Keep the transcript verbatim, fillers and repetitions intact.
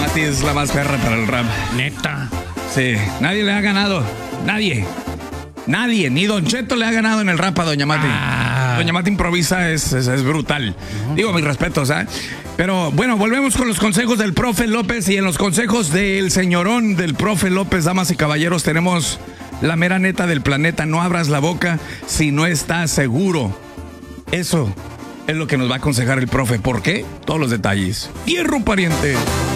Mati es la más perra para el rap. Neta. Sí, nadie le ha ganado. Nadie. Nadie, ni Don Cheto le ha ganado en el rap a Doña Mati. Ah. Doña Mati improvisa, es, es, es brutal. Uh-huh. Digo, mis respetos, ¿eh? Pero bueno, volvemos con los consejos del profe López. Y en los consejos del señorón del profe López, damas y caballeros, tenemos la mera neta del planeta. No abras la boca si no estás seguro. Eso es lo que nos va a aconsejar el profe. ¿Por qué? Todos los detalles. Fierro, pariente.